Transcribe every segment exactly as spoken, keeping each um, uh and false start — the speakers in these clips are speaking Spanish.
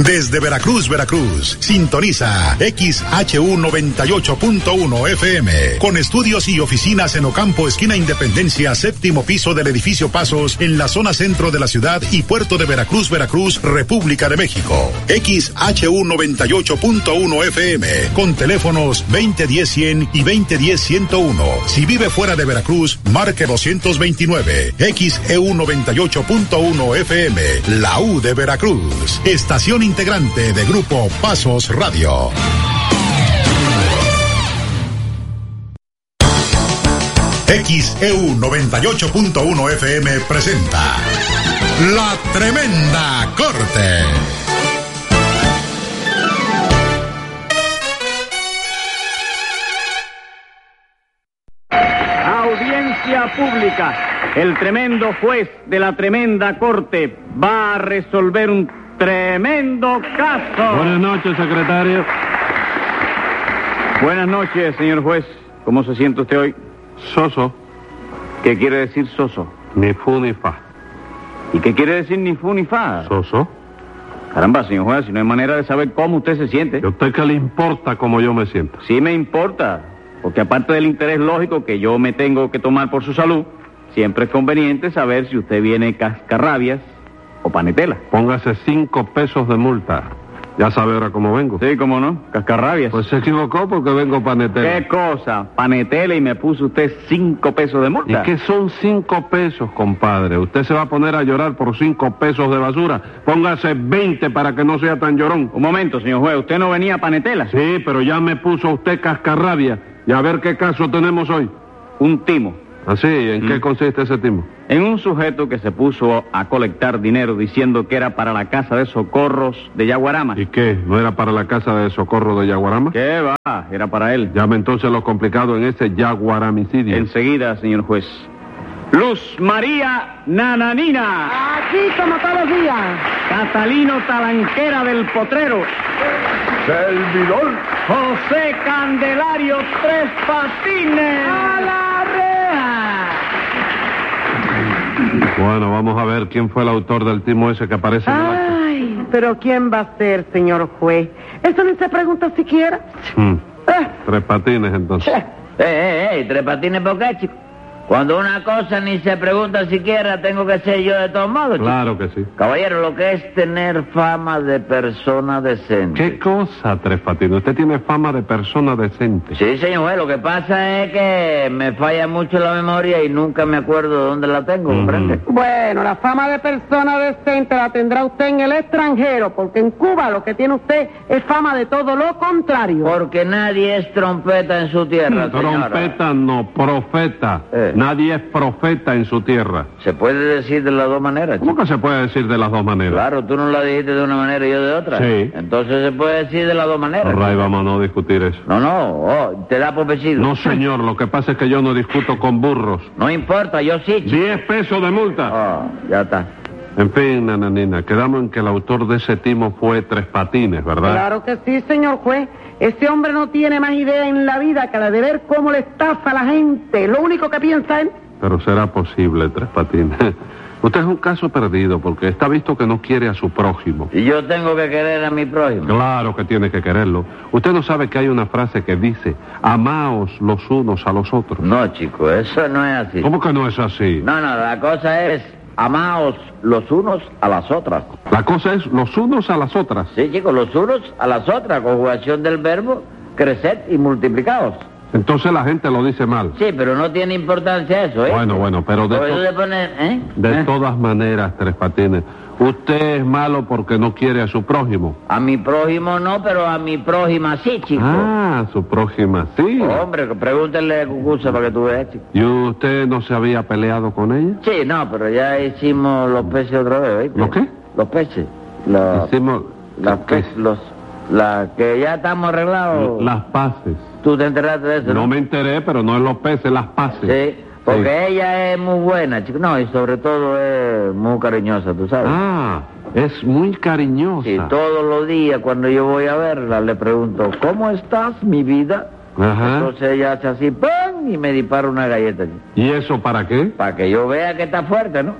Desde Veracruz, Veracruz, sintoniza X H U noventa y ocho punto uno F M, con estudios y oficinas en Ocampo, esquina Independencia, séptimo piso del edificio Pasos, en la zona centro de la ciudad y puerto de Veracruz, Veracruz, República de México. X H U noventa y ocho punto uno F M, con teléfonos veinte diez cien y veinte diez ciento uno. Si vive fuera de Veracruz, marque doscientos veintinueve. X E U noventa y ocho punto uno F M, la U de Veracruz. Estación integrante de Grupo Pasos Radio. X E U noventa y ocho punto uno F M presenta La Tremenda Corte. Audiencia pública. El tremendo juez de la tremenda corte va a resolver un tremendo caso. Buenas noches, secretario. Buenas noches, señor juez. ¿Cómo se siente usted hoy? Soso. ¿Qué quiere decir soso? Ni fu ni fa. ¿Y qué quiere decir ni fu ni fa? Soso. Caramba, señor juez, si no hay manera de saber cómo usted se siente. ¿Y a usted qué le importa cómo yo me siento? Sí me importa, porque aparte del interés lógico que yo me tengo que tomar por su salud, siempre es conveniente saber si usted viene cascarrabias o panetela. Póngase cinco pesos de multa. Ya sabe ahora cómo vengo. Sí, cómo no, cascarrabias. Pues se equivocó porque vengo panetela. ¿Qué cosa? Panetela y me puso usted cinco pesos de multa. ¿Y qué son cinco pesos, compadre? ¿Usted se va a poner a llorar por cinco pesos de basura? Póngase veinte para que no sea tan llorón. Un momento, señor juez, ¿usted no venía a panetela? Sí, pero ya me puso usted cascarrabia. Y a ver qué caso tenemos hoy. Un timo. ¿Así? ¿En mm. qué consiste ese timo? En un sujeto que se puso a colectar dinero diciendo que era para la casa de socorros de Yaguarama. ¿Y qué? ¿No era para la casa de socorro de Yaguarama? ¿Qué va? Era para él. Llame entonces lo complicado en ese yaguaramicidio. Enseguida, señor juez. Luz María Nananina. Aquí como todos los días. Catalino Talanquera del Potrero. Servidor. José Candelario Tres Patines. ¡A la reja! Bueno, vamos a ver quién fue el autor del timo ese que aparece en el acta. Ay, pero ¿quién va a ser, señor juez? Eso ni se pregunta siquiera. Hmm. Eh. Tres Patines, entonces. Eh, eh, eh, Tres Patines, ¿por qué, chico? Cuando una cosa ni se pregunta siquiera, tengo que ser yo de todos modos, chico. Claro que sí. Caballero, lo que es tener fama de persona decente. ¿Qué cosa, Tres Patines? Usted tiene fama de persona decente. Sí, señor juez, lo que pasa es que me falla mucho la memoria y nunca me acuerdo de dónde la tengo, ¿comprende? Uh-huh. Bueno, la fama de persona decente la tendrá usted en el extranjero, porque en Cuba lo que tiene usted es fama de todo lo contrario. Porque nadie es trompeta en su tierra, señora. Trompeta no, profeta. Eh. Nadie es profeta en su tierra. ¿Se puede decir de las dos maneras, chico? ¿Cómo que se puede decir de las dos maneras? Claro, tú no la dijiste de una manera y yo de otra. Sí. Entonces se puede decir de las dos maneras. Ray, vamos a no discutir eso. No, no, oh, te da por vencido. No, señor, lo que pasa es que yo no discuto con burros. No importa, yo sí, chico. Diez pesos de multa. Oh, ya está. En fin, nananina, quedamos en que el autor de ese timo fue Tres Patines, ¿verdad? Claro que sí, señor juez. Ese hombre no tiene más idea en la vida que la de ver cómo le estafa a la gente. Lo único que piensa él... Pero será posible, Tres Patines. Usted es un caso perdido porque está visto que no quiere a su prójimo. ¿Y yo tengo que querer a mi prójimo? Claro que tiene que quererlo. Usted no sabe que hay una frase que dice, amaos los unos a los otros. No, chico, eso no es así. ¿Cómo que no es así? No, no, la cosa es, amaos los unos a las otras. La cosa es los unos a las otras. Sí, chicos, los unos a las otras, conjugación del verbo, creced y multiplicaos. Entonces la gente lo dice mal. Sí, pero no tiene importancia eso, ¿eh? Bueno, bueno, pero de, eso to se pone, ¿eh? de ¿Eh? todas maneras, Tres Patines, usted es malo porque no quiere a su prójimo. A mi prójimo no, pero a mi prójima sí, chico. Ah, su prójima sí. Hombre, pregúntenle a Cucuza para que tú veas, chico. ¿Y usted no se había peleado con ella? Sí, no, pero ya hicimos los peces otra vez, ¿viste? ¿Los qué? Los peces. Los, Hicimos... Los peces, los... La que ya estamos arreglados. Las paces. ¿Tú te enteraste de eso? No, no me enteré, pero no es los peces, las paces. Sí, porque sí. Ella es muy buena, chico. No, y sobre todo es muy cariñosa, tú sabes. Ah, es muy cariñosa. Sí, todos los días cuando yo voy a verla le pregunto, ¿cómo estás, mi vida? Ajá. Entonces ella hace así, ¡pum! Y me dispara una galleta. ¿Y eso para qué? Para que yo vea que está fuerte, ¿no?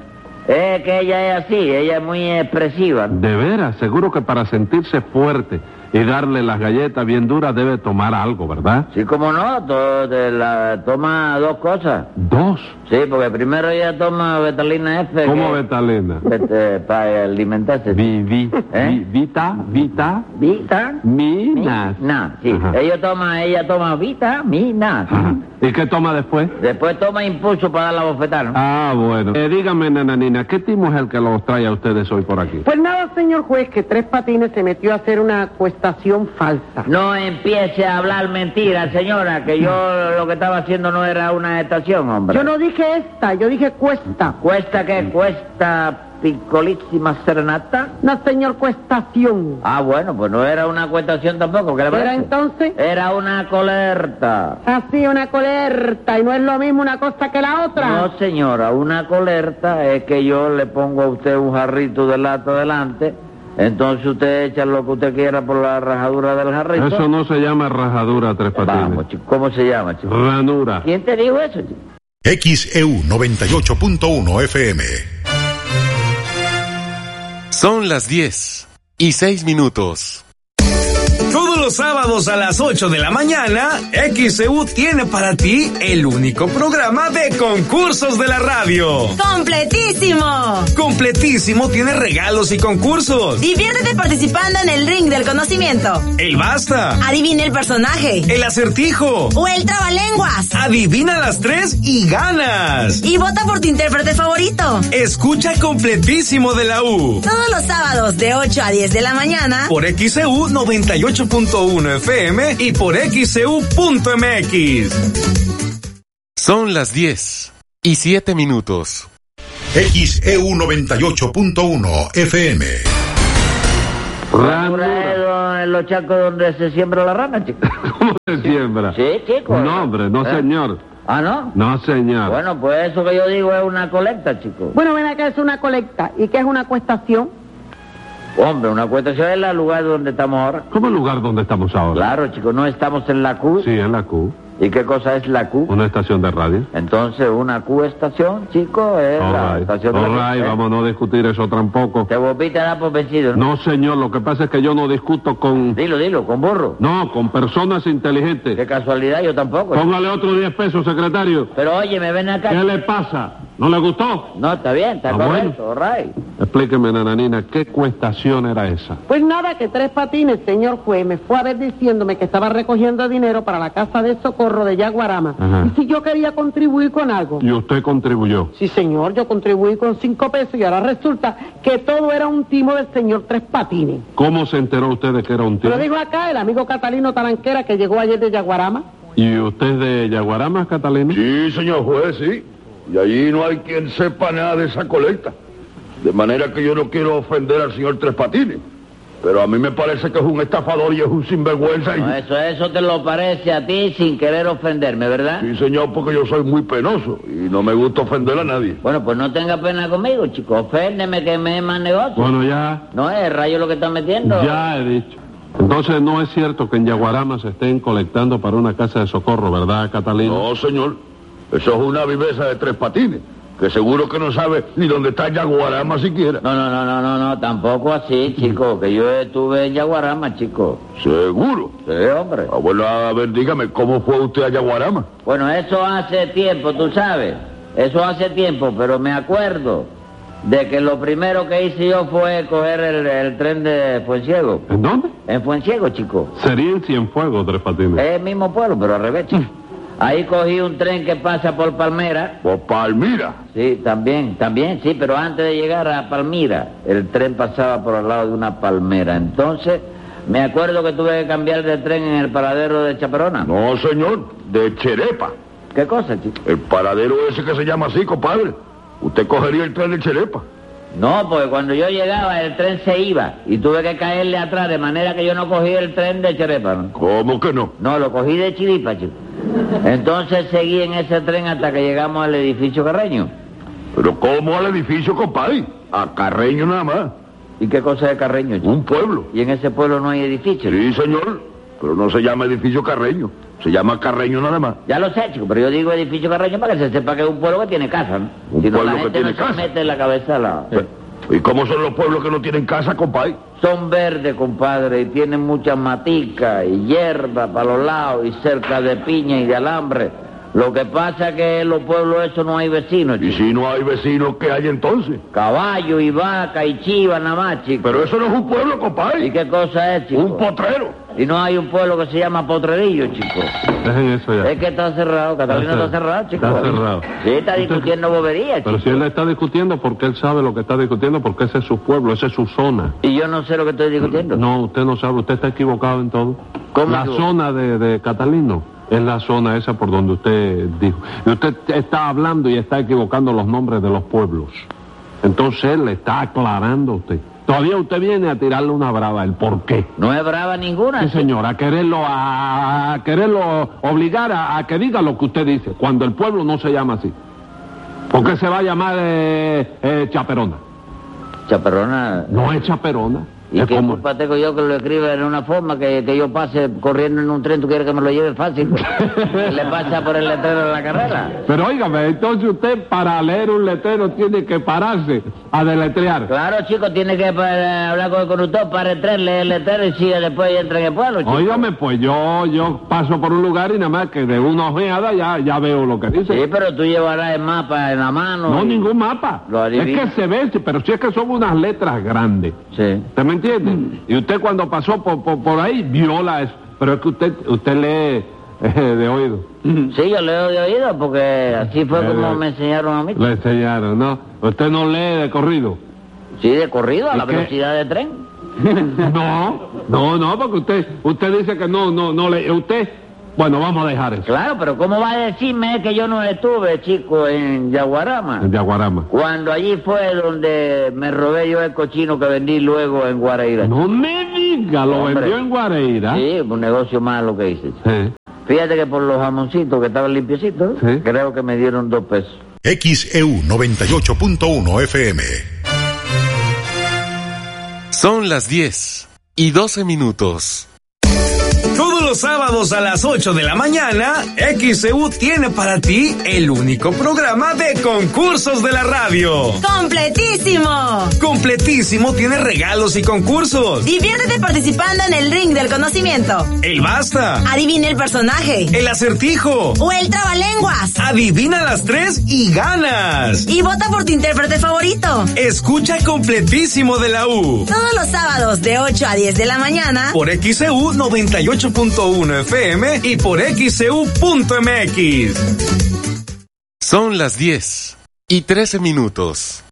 Es que ella es así, ella es muy expresiva. De veras, seguro que para sentirse fuerte y darle las galletas bien duras debe tomar algo, ¿verdad? Sí, como no, to- de la- toma dos cosas. ¿Dos? Sí, porque primero ella toma Betalina F. ¿Cómo que- Betalina? Este, para alimentarse. Vi, vi, ¿Eh? vi- vita, vita, ¿Vita? minas. Mina, sí. Ajá. Ella toma, ella toma vitamina. Ajá. ¿Y qué toma después? Después toma impulso para dar la bofetada, ¿no? Ah, bueno. Eh, dígame, nananina, ¿qué timo es el que los trae a ustedes hoy por aquí? Pues nada, señor juez, que Tres Patines se metió a hacer una acuestación falsa. No empiece a hablar mentiras, señora, que yo lo que estaba haciendo no era una estación, hombre. Yo no dije esta, yo dije cuesta. ¿Cuesta qué? ¿Cuesta picolísima serenata? No, señor, cuestación. Ah, bueno, pues no era una cuestación tampoco, ¿qué le parece? ¿Era entonces? Era una colerta. Así, una colerta, y no es lo mismo una cosa que la otra. No, señora, una colerta es que yo le pongo a usted un jarrito de lata delante, entonces usted echa lo que usted quiera por la rajadura del jarrito. Eso no se llama rajadura, Tres Patines. Vamos, chico, ¿cómo se llama, chico? Ranura. ¿Quién te dijo eso, chico? X E U noventa y ocho punto uno F M. Son las diez y seis minutos. Todos los sábados a las ocho de la mañana, X E U tiene para ti el único programa de concursos de la radio. ¡Completísimo! Completísimo tiene regalos y concursos. Diviértete participando en el ring del conocimiento. El basta. Adivina el personaje. El acertijo. O el trabalenguas. Adivina las tres y ganas. Y vota por tu intérprete favorito. Escucha Completísimo de la U. Todos los sábados de ocho a diez de la mañana. Por X E U noventa y ocho punto uno F M y por X E U punto M X. Son las diez y siete minutos. X E U noventa y ocho punto uno F M. Ranura. En los chacos donde se siembra la rana, chico. ¿Cómo se siembra? Sí, chico. No, hombre, no, ¿Eh? señor. Ah, ¿no? No, señor. Bueno, pues eso que yo digo es una colecta, chico. Bueno, ven acá, es una colecta. ¿Y qué es una cuestación? Hombre, una cuestación es el lugar donde estamos ahora. ¿Cómo el lugar donde estamos ahora? Claro, chico, no estamos en la Q. Sí, en la Q. ¿Y qué cosa es la Q? Una estación de radio. Entonces, una Q-estación, chico, es All la right. estación de All la right, ¿eh? vamos a no discutir eso tampoco. Te volviste a dar por vencido, ¿no? No, señor, lo que pasa es que yo no discuto con... Dilo, dilo, con burro. No, con personas inteligentes. Qué casualidad, yo tampoco. Póngale otro diez pesos, secretario. Pero oye, me ven acá. ¿Qué le pasa? ¿No le gustó? No, está bien, está Ah, correcto, all right. Explíqueme, nananina, ¿qué cuestación era esa? Pues nada, que Tres Patines, señor juez, me fue a ver diciéndome que estaba recogiendo dinero para la casa de socorro de Yaguarama. Ajá. Y si yo quería contribuir con algo. Y usted contribuyó. Sí, señor, yo contribuí con cinco pesos y ahora resulta que todo era un timo del señor Tres Patines. ¿Cómo se enteró usted de que era un tío? Lo dijo acá el amigo Catalino Taranquera que llegó ayer de Yaguarama. ¿Y usted es de Yaguarama, Catalina? Sí, señor juez, sí. Y allí no hay quien sepa nada de esa colecta. De manera que yo no quiero ofender al señor Tres Patines. Pero a mí me parece que es un estafador y es un sinvergüenza. Y... No, eso, eso te lo parece a ti sin querer ofenderme, ¿verdad? Sí, señor, porque yo soy muy penoso y no me gusta ofender a nadie. Bueno, pues no tenga pena conmigo, chico. Oféndeme que me es más negocio. Bueno, ya, No es rayo lo que están metiendo. ya he dicho. Entonces no es cierto que en Yaguarama se estén colectando para una casa de socorro, ¿verdad, Catalina? No, señor. Eso es una viveza de Tres Patines, que seguro que no sabe ni dónde está Yaguarama siquiera. No, no, no, no, no, no, tampoco así, chico, que yo estuve en Yaguarama, chico. ¿Seguro? Sí, hombre. Ah, bueno, a ver, dígame, ¿cómo fue usted a Yaguarama? Bueno, eso hace tiempo, tú sabes. Eso hace tiempo, pero me acuerdo de que lo primero que hice yo fue coger el, el tren de Fuenciego. ¿En dónde? En Fuenciego, chico. Sería en Cienfuegos, Tres Patines. Es el mismo pueblo, pero al revés, chico. Ahí cogí un tren que pasa por Palmera. Por Palmira. Sí, también, también, sí, pero antes de llegar a Palmira, el tren pasaba por al lado de una palmera. Entonces, me acuerdo que tuve que cambiar de tren en el paradero de Chaperona. No, señor, de Cherepa. ¿Qué cosa, chico? El paradero ese que se llama así, compadre. Usted cogería el tren de Cherepa. No, porque cuando yo llegaba el tren se iba y tuve que caerle atrás, de manera que yo no cogí el tren de Cherepa, ¿no? ¿Cómo que no? No, lo cogí de Chiripa, chico. Entonces seguí en ese tren hasta que llegamos al edificio Carreño. Pero ¿cómo al edificio, compadre? A Carreño nada más. ¿Y qué cosa es Carreño, chico? Un pueblo. ¿Y en ese pueblo no hay edificios? Sí, señor. pero no se llama edificio Carreño, se llama Carreño nada más. Ya lo sé, chico, pero yo digo edificio Carreño para que se sepa que es un pueblo que tiene casa, ¿no? Un Si no, pueblo la que gente tiene no casa. se mete en la cabeza la... ¿Y cómo son los pueblos que no tienen casa, compadre? Son verdes, compadre, y tienen muchas maticas y hierba para los lados y cerca de piña y de alambre. Lo que pasa es que en los pueblos esos no hay vecinos, Y chico. si no hay vecinos, ¿qué hay entonces? Caballo y vaca y chiva nada más, chico. Pero eso no es un pueblo, compadre. ¿Y qué cosa es, chico? Un potrero. Y no hay un pueblo que se llama Potrerillo, chico. Dejen eso ya. Es que está cerrado, Catalina Está está cerrado, chico. está cerrado. Sí, está discutiendo boberías, Pero chico. si él está discutiendo, porque él sabe lo que está discutiendo, porque ese es su pueblo, esa es su zona. Y yo no sé lo que estoy discutiendo. No, usted no sabe, usted está equivocado en todo. ¿Cómo La equivocado? zona de, de Catalino es la zona esa por donde usted dijo. Y usted está hablando y está equivocando los nombres de los pueblos. Entonces él le está aclarando a usted. Todavía usted viene a tirarle una brava, ¿el por qué? No es brava ninguna. Sí, chico. señor, a quererlo, a, a quererlo obligar a, a que diga lo que usted dice, cuando el pueblo no se llama así. ¿Por qué se va a llamar eh, eh, Chaperona? Chaperona. No es Chaperona. ¿Y es qué como- culpa tengo yo que lo escriba en una forma que, que yo pase corriendo en un tren? ¿Tú quieres que me lo lleve fácil? ¿Le pasa por el letrero de la carrera? Pero óigame, entonces usted para leer un letrero tiene que pararse a deletrear. Claro, chico, tiene que eh, hablar con el conductor para el tren, leer el letrero y sigue después y entra en el pueblo, chico. Óigame, pues yo yo paso por un lugar y nada más que de una ojeada ya, ya veo lo que dice. Sí, pero tú llevarás el mapa en la mano. No, y- ningún mapa. Lo Es adivino. que se ve, sí, pero si es que son unas letras grandes. Sí. ¿Usted me entiende? Y usted cuando pasó por, por, por ahí viola eso. Pero es que usted usted lee eh, de oído. Sí, yo leo de oído porque así fue Eh, como me enseñaron a mí. Le enseñaron, ¿no? Usted no lee de corrido. Sí, de corrido, a ¿Y la qué? velocidad de tren. No, no, no, porque usted usted dice que no, no, no lee. Usted, bueno, vamos a dejar eso. Claro, pero ¿cómo va a decirme que yo no estuve, chico, en Yaguarama? En Diaguarama. Cuando allí fue donde me robé yo el cochino que vendí luego en Guareira. No me diga, lo Hombre. vendió en Guareira. Sí, un negocio malo que hice. Sí. Fíjate que por los jamoncitos que estaban limpiecitos, Sí. creo que me dieron dos pesos. X E U noventa y ocho punto uno F M. Son las diez y doce minutos. Todos los sábados a las ocho de la mañana, X E U tiene para ti el único programa de concursos de la radio. ¡Completísimo! Completísimo, tiene regalos y concursos. Diviértete participando en el ring del conocimiento. El basta, Adivina el personaje. el acertijo. O el trabalenguas. Adivina las tres y ganas. Y vota por tu intérprete favorito. Escucha Completísimo de la U. Todos los sábados de ocho a diez de la mañana. Por X E U noventa y ocho punto uno F M y por X E U punto M X. Son las diez y trece minutos.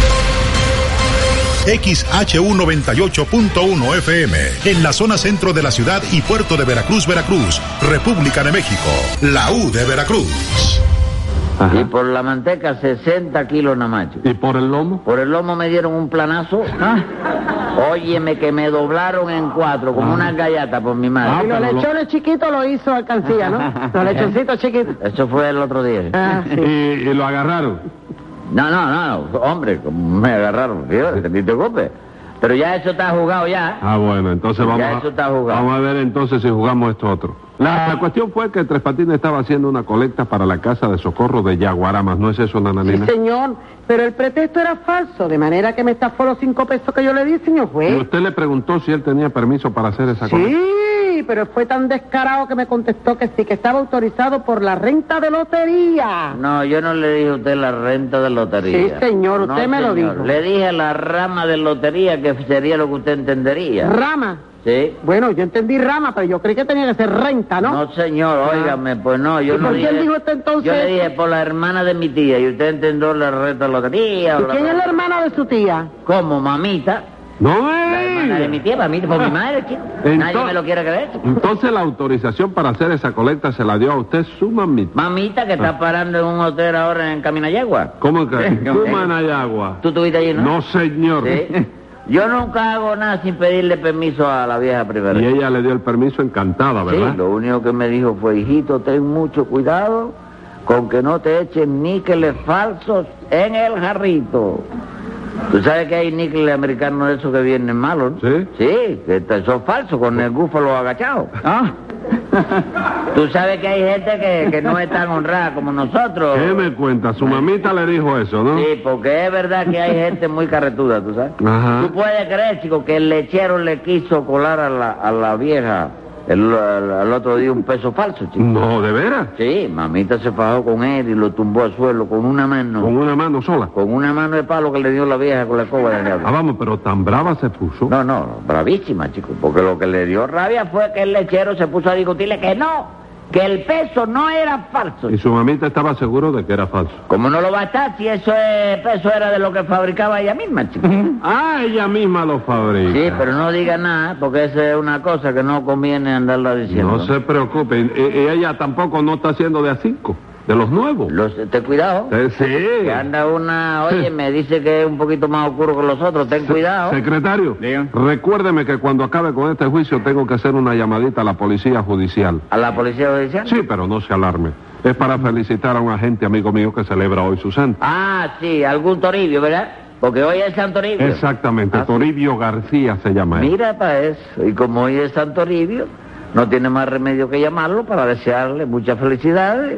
X H U noventa y ocho punto uno F M, en la zona centro de la ciudad y puerto de Veracruz, Veracruz, República de México, la U de Veracruz. Ajá. Y por la manteca, sesenta kilos nada más. chico. ¿Y por el lomo? Por el lomo me dieron un planazo. Óyeme, que me doblaron en cuatro, como Ah. una gallata por mi Y madre. los pero lo- lechones chiquitos lo hizo alcancía, ¿no? Los lechoncitos chiquitos. Eso fue el otro día. Ah, sí. Y, y lo agarraron. No, no, no, hombre, como me agarraron, tío, ni te preocupes. Pero ya eso está jugado ya. Ah, bueno, entonces vamos, Ya eso está jugado. vamos a ver entonces si jugamos esto otro. La cuestión fue que Tres Patines estaba haciendo una colecta para la casa de socorro de Yaguaramas, ¿no es eso, Sí, Nananina? señor, pero el pretexto era falso, de manera que me estafó los cinco pesos que yo le di, señor Y juez. usted le preguntó si él tenía permiso para hacer esa colecta. Sí, pero fue tan descarado que me contestó que sí, que estaba autorizado por la renta de lotería. No, yo no le dije a usted la renta de lotería. Sí, señor, usted No, me lo señor. dijo. Le dije la rama de lotería, que sería lo que usted entendería. Rama. ¿Sí? Bueno, yo entendí rama, pero yo creí que tenía que ser renta, ¿no? No, señor, óigame, pues no, yo ¿Y no por dije... quién dijo usted entonces? Yo le dije por la hermana de mi tía, y usted entendió la renta de lotería. o ¿Y quién es la hermana de su tía? ¿Cómo, mamita? No La hermana de mi me tía, para mí, por mi madre, chico. Entonces- Nadie me lo quiere creer, chico. Entonces la autorización para hacer esa colecta se la dio a usted su mamita. Mamita, que está parando en un hotel ahora en Caminayagua. ¿Cómo que? Sí, ¿Su sí. Manayagua? ¿Tú estuviste allí, no? No, señor. Sí. Yo nunca hago nada sin pedirle permiso a la vieja primero. Y ella le dio el permiso encantada, ¿verdad? Sí, lo único que me dijo fue, hijito, ten mucho cuidado con que no te echen níqueles falsos en el jarrito. Tú sabes que hay níqueles americanos de esos que vienen malos, ¿no? ¿Sí? Sí, que t- son falsos, con el búfalo agachado. Ah. Tú sabes que hay gente que, que no es tan honrada como nosotros. ¿Qué me cuenta? Su mamita le dijo eso, ¿no? Sí, porque es verdad que hay gente muy carretuda, ¿tú sabes? Ajá. Tú puedes creer, chico, que el lechero le quiso colar a la, a la vieja el, el- el otro día un peso falso, chico. No, ¿de veras? Sí, mamita se fajó con él y lo tumbó al suelo con una mano. Con una mano sola. Con una mano de palo que le dio la vieja con la escoba del diablo. Ah, vamos, pero tan brava se puso. No, no, bravísima, chico, porque lo que le dio rabia fue que el lechero se puso a discutirle que no, que el peso no era falso. Y su mamita estaba seguro de que era falso. ¿Cómo no lo va a estar si eso es, peso era de lo que fabricaba ella misma, chico? Ah, ella misma lo fabrica. Sí, pero no diga nada, porque esa es una cosa que no conviene andarla diciendo. No se preocupe. Y, y ella tampoco no está haciendo de a cinco, de los nuevos. Los, ten cuidado. Eh, sí. Que anda una, oye, me dice que es un poquito más oscuro que los otros, ten Se- cuidado. Secretario, Diga. recuérdeme que cuando acabe con este juicio tengo que hacer una llamadita a la policía judicial. ¿A la policía judicial? Sí, pero no se alarme. Es para felicitar a un agente amigo mío que celebra hoy su santo. Ah, sí, algún Toribio, ¿verdad? Porque hoy es San Toribio. Exactamente, Ah, sí. Toribio García se llama él. Mira para eso. Y como hoy es San Toribio, no tiene más remedio que llamarlo para desearle muchas felicidades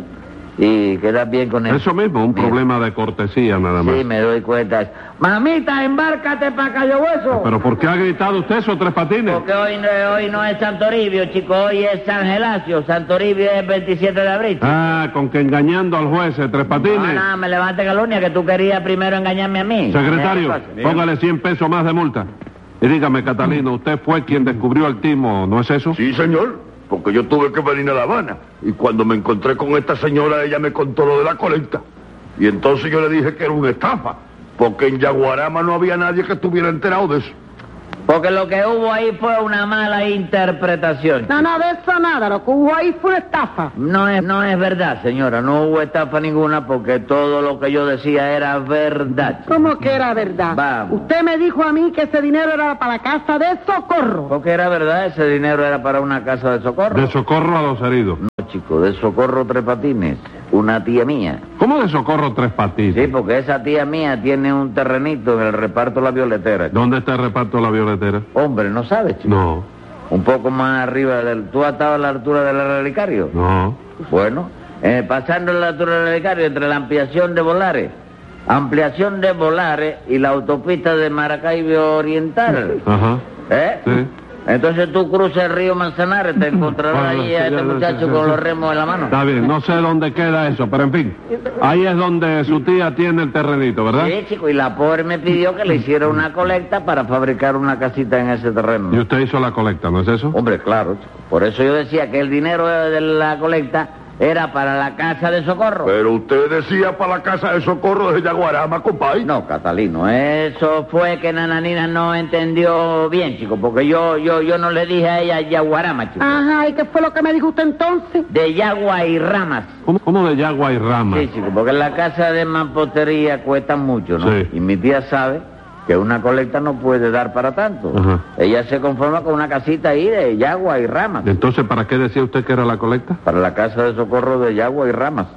y quedar bien con él. Eso mismo, un Mira. problema de cortesía nada más. Sí, me doy cuenta. Mamita, embárcate para Cayo Hueso. ¿Pero por qué ha gritado usted esos tres patines? Porque hoy no, hoy no es San Toribio, chico, hoy es San Gelacio. San Toribio es veintisiete de abril. chico. Ah, con que engañando al juez, eh, tres patines. No, no, me levante calumnia, que tú querías primero engañarme a mí. Secretario, ¿Qué pasa? póngale cien pesos más de multa. Y dígame, Catalino, usted fue quien descubrió el timo, ¿no es eso? Sí, señor, porque yo tuve que venir a La Habana. Y cuando me encontré con esta señora, ella me contó lo de la colecta. Y entonces yo le dije que era una estafa, porque en Yaguarama no había nadie que estuviera enterado de eso. Porque lo que hubo ahí fue una mala interpretación. No, no, de eso nada, lo que hubo ahí fue una estafa. No es, no es verdad, señora, no hubo estafa ninguna porque todo lo que yo decía era verdad. ¿Cómo que era verdad? Vamos. Usted me dijo a mí que ese dinero era para la casa de socorro. Porque era verdad, ese dinero era para una casa de socorro. De socorro a los heridos. No, chico, de socorro Tres Patines, una tía mía. ¿Cómo de socorro tres patines? Sí, porque esa tía mía tiene un terrenito en el reparto La Violetera. ¿Dónde está el reparto de la violetera? Hombre, ¿no sabes, chico? No, Un poco más arriba del... ¿Tú has estado a la altura del relicario? no. Bueno, eh, pasando la altura del relicario entre la ampliación de Volares, ampliación de Volares y la autopista de Maracaibo Oriental. Ajá. ¿Eh? Sí. Entonces tú cruzas el río Manzanares, te encontrarás Bueno, ahí a sí, este ya, muchacho sí, sí, con sí. los remos en la mano. Está bien, no sé dónde queda eso, pero en fin. Ahí es donde su tía tiene el terrenito, ¿verdad? Sí, chico, y la pobre me pidió que le hiciera una colecta para fabricar una casita en ese Y terreno. usted hizo la colecta, ¿no es eso? Hombre, claro, chico. Por eso yo decía que el dinero de la colecta era para la casa de socorro. Pero usted decía para la casa de socorro de Yaguarama, compadre. No, Catalino, eso fue que Nananina no entendió bien, chico, porque yo yo yo no le dije a ella Yaguarama, chico. Ajá, ¿y qué fue lo que me dijo usted entonces? De Yagua y Ramas. ¿Cómo, cómo de yagua y rama? Sí, chico, porque la casa de mampostería cuesta mucho, ¿no? Sí. Y mi tía sabe que una colecta no puede dar para tanto. Ajá. Ella se conforma con una casita ahí de Yagua y Ramas. Entonces, ¿para qué decía usted que era la colecta? Para la casa de socorro de Yagua y Ramas.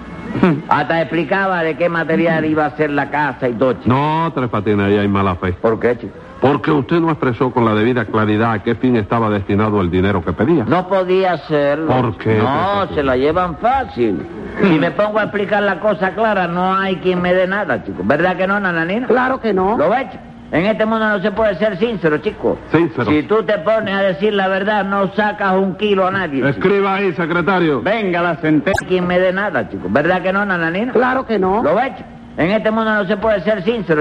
Hasta explicaba de qué material iba a ser la casa y todo, chico. No, tres patines, ahí hay mala fe. ¿Por qué, chico? Porque usted no expresó con la debida claridad a qué fin estaba destinado el dinero que pedía. No podía hacerlo. ¿Por qué? No, se la llevan fácil. Si me pongo a explicar la cosa clara, no hay quien me dé nada, chico. ¿Verdad que no, Nananina? Claro que no. ¿Lo ves, chico? En este mundo no se puede ser sincero, chico. Sincero. Si tú te pones a decir la verdad, no sacas un kilo a nadie, chico. Escriba ahí, secretario. Venga la sentencia. No hay quien me dé nada, chico. ¿Verdad que no, Nananina? Claro que no. ¿Lo ves, chico? En este mundo no se puede ser sincero.